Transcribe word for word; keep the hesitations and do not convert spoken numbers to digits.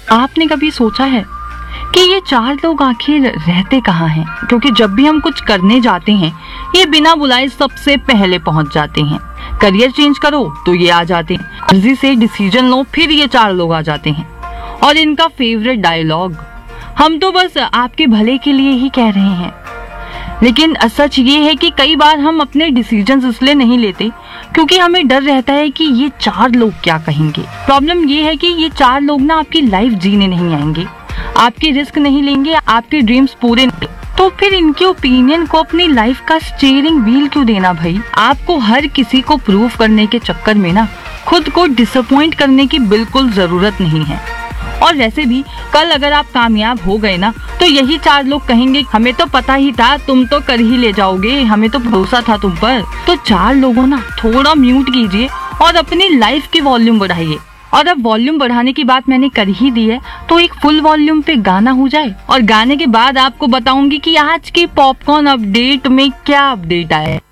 आपने कभी सोचा है कि ये चार लोग आखिर रहते कहाँ हैं? क्योंकि जब भी हम कुछ करने जाते हैं ये बिना बुलाए सबसे पहले पहुंच जाते हैं। करियर चेंज करो तो ये आ जाते हैं, मर्जी से डिसीजन लो फिर ये चार लोग आ जाते हैं। और इनका फेवरेट डायलॉग, हम तो बस आपके भले के लिए ही कह रहे हैं। लेकिन सच ये है कि कई बार हम अपने डिसीजंस इसलिए नहीं लेते क्योंकि हमें डर रहता है कि ये चार लोग क्या कहेंगे। प्रॉब्लम ये है कि ये चार लोग ना आपकी लाइफ जीने नहीं आएंगे, आपकी रिस्क नहीं लेंगे, आपके ड्रीम्स पूरे नहीं। तो फिर इनके ओपिनियन को अपनी लाइफ का स्टीयरिंग व्हील क्यों देना भाई? आपको हर किसी को प्रूव करने के चक्कर में ना खुद को डिसअपॉइंट करने की बिल्कुल जरूरत नहीं है। और वैसे भी कल अगर आप कामयाब हो गए ना तो यही चार लोग कहेंगे हमें तो पता ही था तुम तो कर ही ले जाओगे, हमें तो भरोसा था तुम पर। तो चार लोगों ना थोड़ा म्यूट कीजिए और अपनी लाइफ की वॉल्यूम बढ़ाइए। और अब वॉल्यूम बढ़ाने की बात मैंने कर ही दी है तो एक फुल वॉल्यूम पे गाना हो जाए, और गाने के बाद आपको बताऊंगी कि आज की पॉपकॉर्न अपडेट में क्या अपडेट आया है।